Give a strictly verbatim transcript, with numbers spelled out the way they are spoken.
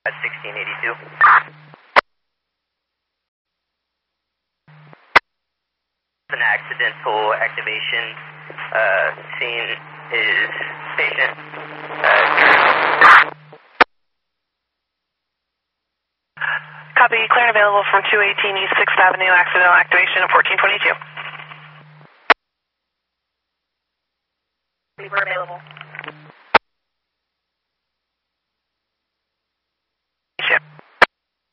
At sixteen eighty-two. An accidental activation. Uh, scene is patient. Uh, Copy, clear and available from two eighteen East sixth Avenue, accidental activation at fourteen twenty-two. We're available.